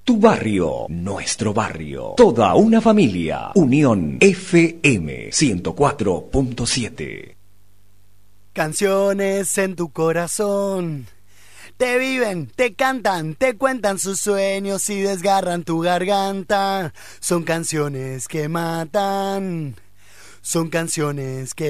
Tu barrio, nuestro barrio. Toda una familia. Unión FM 104.7. Canciones en tu corazón. Te viven, te cantan, te cuentan sus sueños y desgarran tu garganta. Son canciones que matan. Son canciones que